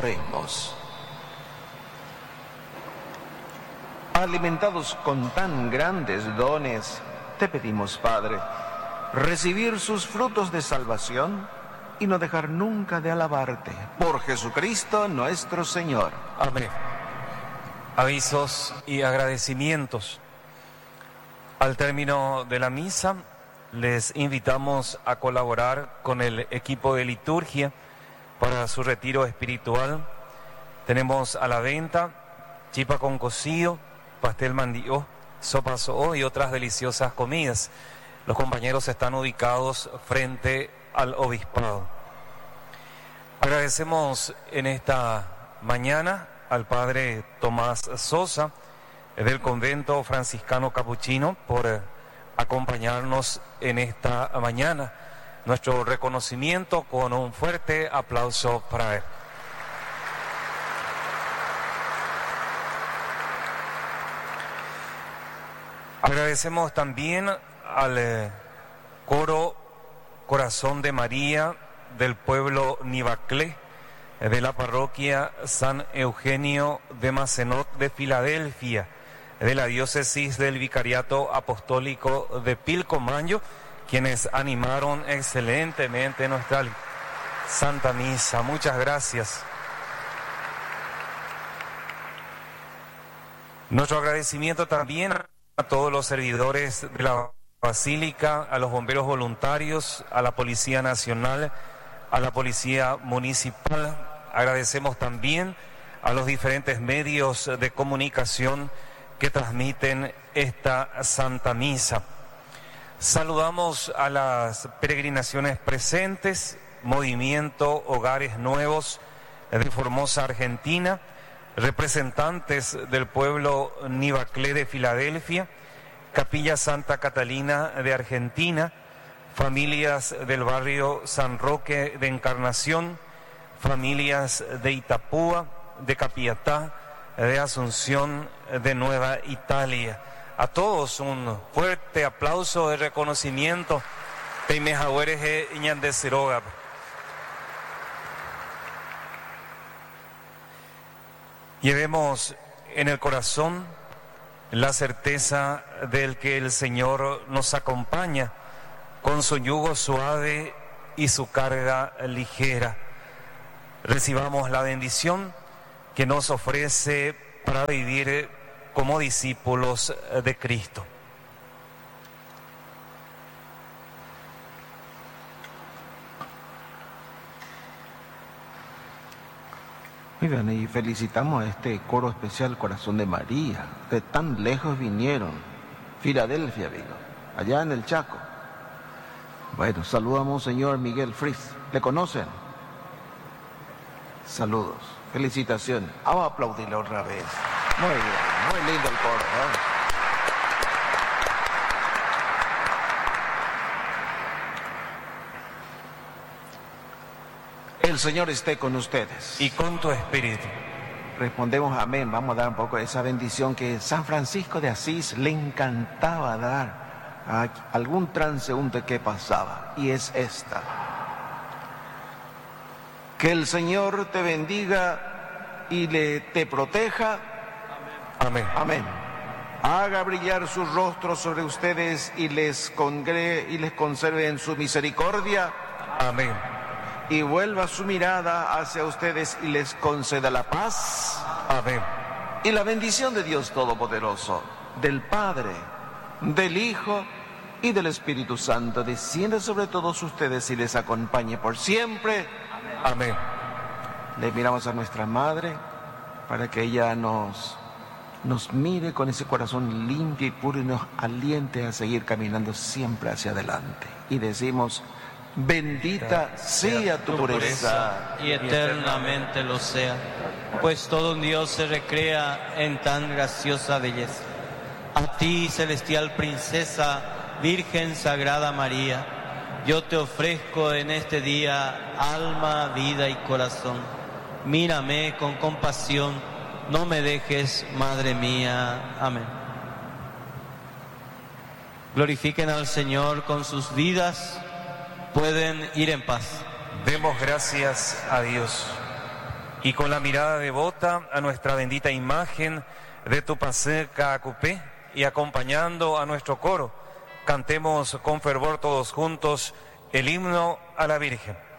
Oremos. Alimentados con tan grandes dones, te pedimos, Padre, recibir sus frutos de salvación y no dejar nunca de alabarte. Por Jesucristo nuestro Señor. Amén. Avisos y agradecimientos. Al término de la misa, les invitamos a colaborar con el equipo de liturgia para su retiro espiritual. Tenemos a la venta chipa con cocido, pastel mandío, sopa soó y otras deliciosas comidas. Los compañeros están ubicados frente al obispado. Agradecemos en esta mañana al padre Tomás Sosa del convento franciscano capuchino por acompañarnos en esta mañana. Nuestro reconocimiento con un fuerte aplauso para él. Agradecemos también al coro Corazón de María del pueblo Nivaclé, de la parroquia San Eugenio de Macenot de Filadelfia, de la diócesis del Vicariato Apostólico de Pilcomayo, quienes animaron excelentemente nuestra Santa Misa. Muchas gracias. Nuestro agradecimiento también a todos los servidores de la Basílica, a los bomberos voluntarios, a la Policía Nacional, a la Policía Municipal. Agradecemos también a los diferentes medios de comunicación que transmiten esta Santa Misa. Saludamos a las peregrinaciones presentes, Movimiento Hogares Nuevos de Formosa, Argentina, representantes del pueblo Nivaclé de Filadelfia, Capilla Santa Catalina de Argentina, familias del barrio San Roque de Encarnación, familias de Itapúa, de Capiatá, de Asunción, de Nueva Italia. A todos un fuerte aplauso de reconocimiento. Llevemos en el corazón la certeza del que el Señor nos acompaña con su yugo suave y su carga ligera. Recibamos la bendición que nos ofrece para vivir como discípulos de Cristo. Muy bien, y felicitamos a este coro especial Corazón de María. De tan lejos vinieron. Filadelfia vino, allá en el Chaco. Bueno, saludamos al señor Miguel Fritz. ¿Le conocen? Saludos, felicitaciones. Vamos a aplaudirle otra vez. Muy bien, muy lindo el coro, ¿eh? El Señor esté con ustedes. Y con tu espíritu. Respondemos amén. Vamos a dar un poco de esa bendición que San Francisco de Asís le encantaba dar a algún transeúnte que pasaba. Y es esta. Que el Señor te bendiga y te proteja. Amén. Amén. Haga brillar su rostro sobre ustedes y les conserve en su misericordia. Amén. Y vuelva su mirada hacia ustedes y les conceda la paz. Amén. Y la bendición de Dios Todopoderoso, del Padre, del Hijo y del Espíritu Santo, descienda sobre todos ustedes y les acompañe por siempre. Amén. Le miramos a nuestra Madre para que ella nos mire con ese corazón limpio y puro y nos aliente a seguir caminando siempre hacia adelante. Y decimos: bendita sea tu pureza, y eternamente lo sea, pues todo un Dios se recrea en tan graciosa belleza. A ti, celestial princesa, Virgen Sagrada María, yo te ofrezco en este día alma, vida y corazón. Mírame con compasión, no me dejes, Madre mía. Amén. Glorifiquen al Señor con sus vidas. Pueden ir en paz. Demos gracias a Dios. y con la mirada devota a nuestra bendita imagen de tu Paseca Cupé, y acompañando a nuestro coro, cantemos con fervor todos juntos el himno a la Virgen.